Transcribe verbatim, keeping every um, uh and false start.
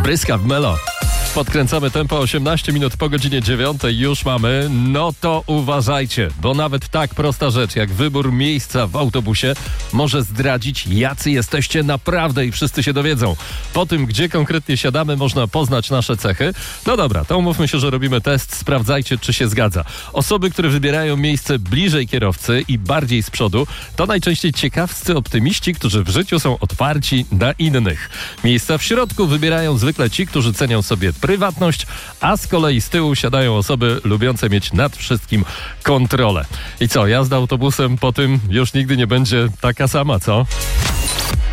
Bryska w melo. Podkręcamy tempo, osiemnaście minut po godzinie dziewiątej już mamy. No to uważajcie, bo nawet tak prosta rzecz jak wybór miejsca w autobusie może zdradzić, jacy jesteście naprawdę i wszyscy się dowiedzą. Po tym, gdzie konkretnie siadamy, można poznać nasze cechy. No dobra, to umówmy się, że robimy test. Sprawdzajcie, czy się zgadza. Osoby, które wybierają miejsce bliżej kierowcy i bardziej z przodu, to najczęściej ciekawscy optymiści, którzy w życiu są otwarci na innych. Miejsca w środku wybierają zwykle ci, którzy cenią sobie prywatność, a z kolei z tyłu siadają osoby lubiące mieć nad wszystkim kontrolę. I co, jazda autobusem po tym już nigdy nie będzie taka sama, co?